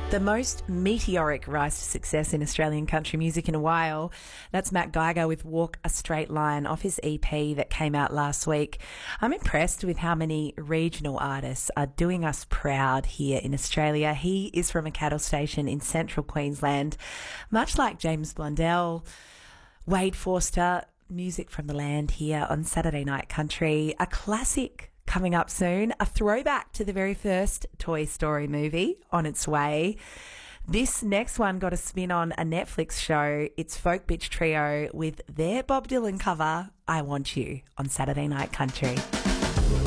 The most meteoric rise to success in Australian country music in a while. That's Matt Geiger with Walk a Straight Line off his EP that came out last week. I'm impressed with how many regional artists are doing us proud here in Australia. He is from a cattle station in central Queensland, much like James Blundell, Wade Forster, music from the land here on Saturday Night Country. A classic coming up soon, a throwback to the very first Toy Story movie on its way. This next one got a spin on a Netflix show. It's Folk Bitch Trio with their Bob Dylan cover, I Want You, on Saturday Night Country.